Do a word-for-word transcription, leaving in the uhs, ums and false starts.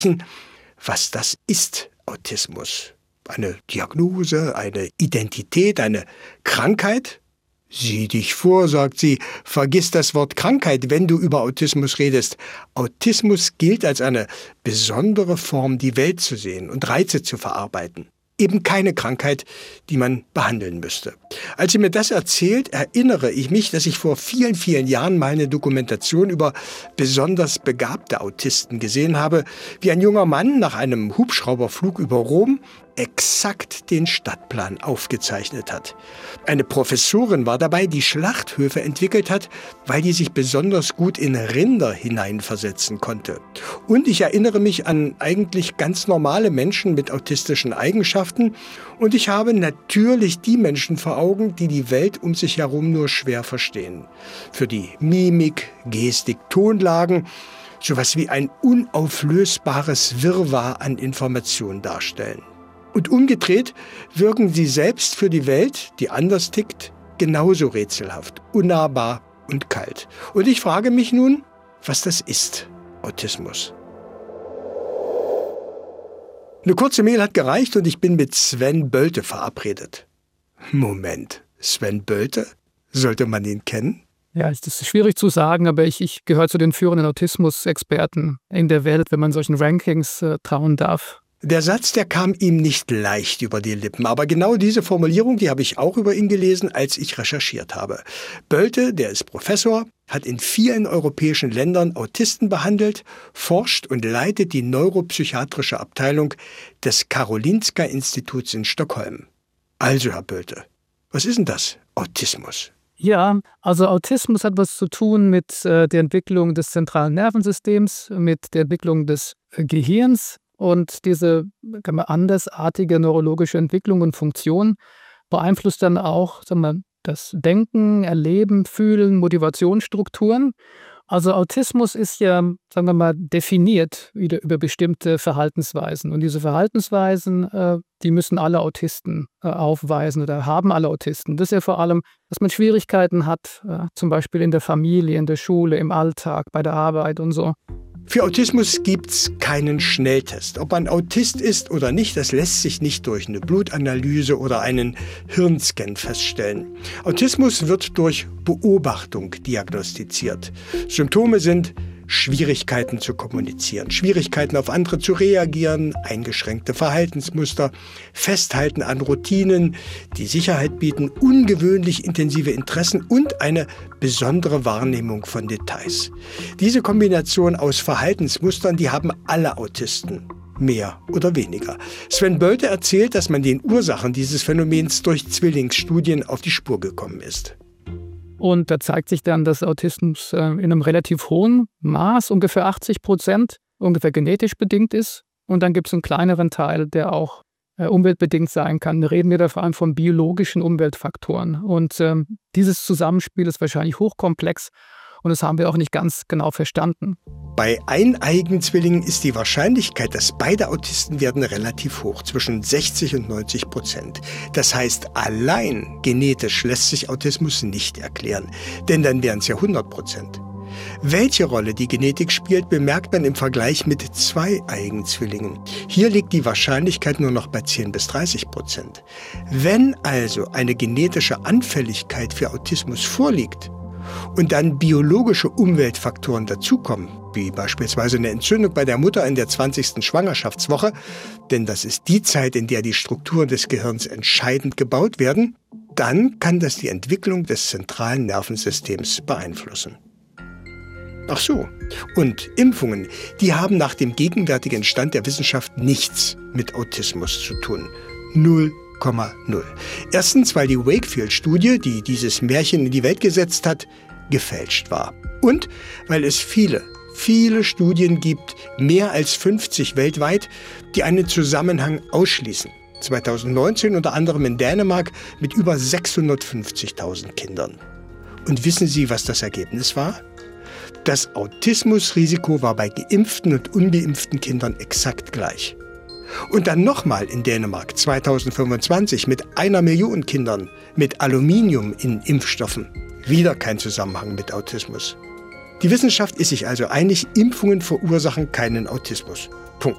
was das ist, Autismus. Eine Diagnose, eine Identität, eine Krankheit? Sieh dich vor, sagt sie, vergiss das Wort Krankheit, wenn du über Autismus redest. Autismus gilt als eine besondere Form, die Welt zu sehen und Reize zu verarbeiten. Eben keine Krankheit, die man behandeln müsste. Als sie mir das erzählt, erinnere ich mich, dass ich vor vielen, vielen Jahren mal eine Dokumentation über besonders begabte Autisten gesehen habe, wie ein junger Mann nach einem Hubschrauberflug über Rom exakt den Stadtplan aufgezeichnet hat. Eine Professorin war dabei, die Schlachthöfe entwickelt hat, weil die sich besonders gut in Rinder hineinversetzen konnte. Und ich erinnere mich an eigentlich ganz normale Menschen mit autistischen Eigenschaften und ich habe natürlich die Menschen vor Augen, die die Welt um sich herum nur schwer verstehen. Für die Mimik, Gestik, Tonlagen sowas wie ein unauflösbares Wirrwarr an Informationen darstellen. Und umgedreht wirken sie selbst für die Welt, die anders tickt, genauso rätselhaft, unnahbar und kalt. Und ich frage mich nun, was das ist, Autismus. Eine kurze Mail hat gereicht und ich bin mit Sven Bölte verabredet. Moment, Sven Bölte? Sollte man ihn kennen? Ja, es ist schwierig zu sagen, aber ich, ich gehöre zu den führenden Autismus-Experten in der Welt, wenn man solchen Rankings äh, trauen darf. Der Satz, der kam ihm nicht leicht über die Lippen, aber genau diese Formulierung, die habe ich auch über ihn gelesen, als ich recherchiert habe. Bölte, der ist Professor, hat in vielen europäischen Ländern Autisten behandelt, forscht und leitet die neuropsychiatrische Abteilung des Karolinska-Instituts in Stockholm. Also, Herr Bölte, was ist denn das, Autismus? Ja, also Autismus hat was zu tun mit äh, der Entwicklung des zentralen Nervensystems, mit der Entwicklung des äh, Gehirns. Und diese kann man, andersartige neurologische Entwicklung und Funktion beeinflusst dann auch, sagen wir, das Denken, Erleben, Fühlen, Motivationsstrukturen. Also Autismus ist ja, sagen wir mal, definiert wieder über bestimmte Verhaltensweisen. Und diese Verhaltensweisen, äh, die müssen alle Autisten äh, aufweisen oder haben alle Autisten. Das ist ja vor allem, dass man Schwierigkeiten hat, äh, zum Beispiel in der Familie, in der Schule, im Alltag, bei der Arbeit und so. Für Autismus gibt's keinen Schnelltest. Ob man Autist ist oder nicht, das lässt sich nicht durch eine Blutanalyse oder einen Hirnscan feststellen. Autismus wird durch Beobachtung diagnostiziert. Symptome sind Schwierigkeiten zu kommunizieren, Schwierigkeiten auf andere zu reagieren, eingeschränkte Verhaltensmuster, Festhalten an Routinen, die Sicherheit bieten, ungewöhnlich intensive Interessen und eine besondere Wahrnehmung von Details. Diese Kombination aus Verhaltensmustern, die haben alle Autisten. Mehr oder weniger. Sven Bölte erzählt, dass man den Ursachen dieses Phänomens durch Zwillingsstudien auf die Spur gekommen ist. Und da zeigt sich dann, dass Autismus äh, in einem relativ hohen Maß, ungefähr achtzig Prozent, ungefähr genetisch bedingt ist. Und dann gibt es einen kleineren Teil, der auch äh, umweltbedingt sein kann. Da reden wir da vor allem von biologischen Umweltfaktoren. Und ähm, dieses Zusammenspiel ist wahrscheinlich hochkomplex. Und das haben wir auch nicht ganz genau verstanden. Bei eineiigen Zwillingen ist die Wahrscheinlichkeit, dass beide Autisten werden, relativ hoch, zwischen sechzig und neunzig Prozent. Das heißt, allein genetisch lässt sich Autismus nicht erklären, denn dann wären es ja hundert Prozent. Welche Rolle die Genetik spielt, bemerkt man im Vergleich mit zweieiigen Zwillingen. Hier liegt die Wahrscheinlichkeit nur noch bei zehn bis dreißig Prozent. Wenn also eine genetische Anfälligkeit für Autismus vorliegt, und dann biologische Umweltfaktoren dazukommen, wie beispielsweise eine Entzündung bei der Mutter in der zwanzigsten Schwangerschaftswoche, denn das ist die Zeit, in der die Strukturen des Gehirns entscheidend gebaut werden, dann kann das die Entwicklung des zentralen Nervensystems beeinflussen. Ach so, und Impfungen, die haben nach dem gegenwärtigen Stand der Wissenschaft nichts mit Autismus zu tun. Null. null. Erstens, weil die Wakefield-Studie, die dieses Märchen in die Welt gesetzt hat, gefälscht war. Und weil es viele, viele Studien gibt, mehr als fünfzig weltweit, die einen Zusammenhang ausschließen. zweitausendneunzehn unter anderem in Dänemark mit über sechshundertfünfzigtausend Kindern. Und wissen Sie, was das Ergebnis war? Das Autismusrisiko war bei geimpften und ungeimpften Kindern exakt gleich. Und dann nochmal in Dänemark zweitausendfünfundzwanzig mit einer Million Kindern mit Aluminium in Impfstoffen. Wieder kein Zusammenhang mit Autismus. Die Wissenschaft ist sich also einig, Impfungen verursachen keinen Autismus. Punkt.